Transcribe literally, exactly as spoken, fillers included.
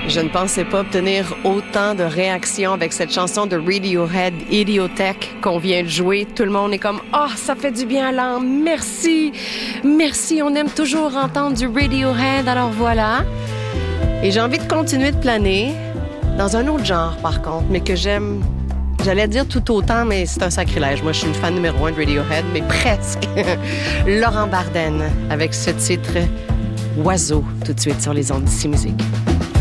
Je ne pensais pas obtenir autant de réactions avec cette chanson de Radiohead, Idiotech, qu'on vient de jouer. Tout le monde est comme « Ah, oh, ça fait du bien à l'âme, merci, merci, on aime toujours entendre du Radiohead, alors voilà. » Et j'ai envie de continuer de planer dans un autre genre, par contre, mais que j'aime, j'allais dire tout autant, mais c'est un sacrilège. Moi, je suis une fan numéro un de Radiohead, mais presque. Laurent Barden, avec ce titre « Oiseau », tout de suite sur les ondes d'Ici Musique.